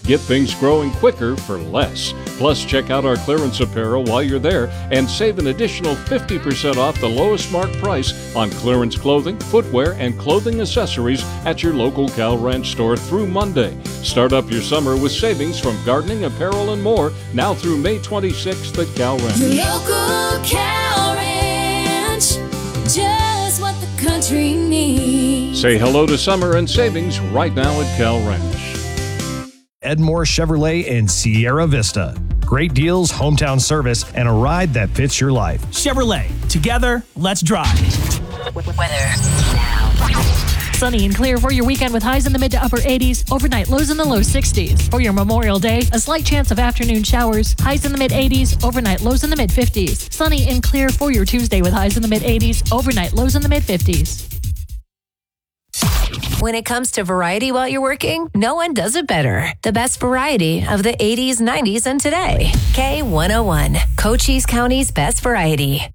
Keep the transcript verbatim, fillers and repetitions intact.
Get things growing quicker for less. Plus, check out our clearance apparel while you're there and save an additional fifty percent off the lowest marked price on clearance clothing, footwear, and clothing accessories at your local Cal Ranch store through Monday. Start up your summer with savings from gardening, apparel, and more now through May twenty-sixth at Cal Ranch. Your local Cal Ranch, just what the country needs. Say hello to summer and savings right now at Cal Ranch. Edmore Chevrolet in Sierra Vista. Great deals, hometown service, and a ride that fits your life. Chevrolet. Together, let's drive. Weather now. Sunny and clear for your weekend with highs in the mid to upper eighties. Overnight lows in the low sixties. For your Memorial Day, a slight chance of afternoon showers. Highs in the mid eighties. Overnight lows in the mid fifties. Sunny and clear for your Tuesday with highs in the mid eighties. Overnight lows in the mid fifties. When it comes to variety while you're working, no one does it better. The best variety of the eighties, nineties, and today. K one oh one, Cochise County's best variety.